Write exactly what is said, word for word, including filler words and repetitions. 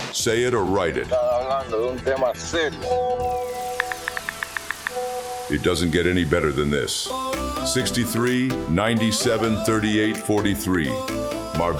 say it or write it. Están hablando de un tema serio. It doesn't get any better than this. sixty-three, ninety-seven, thirty-eight, forty-three.